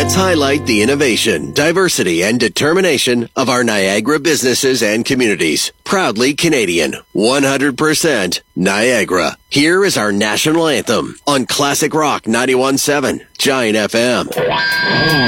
Let's highlight the innovation, diversity, and determination of our Niagara businesses and communities. Proudly Canadian, 100% Niagara. Here is our national anthem on Classic Rock 91.7 Giant FM.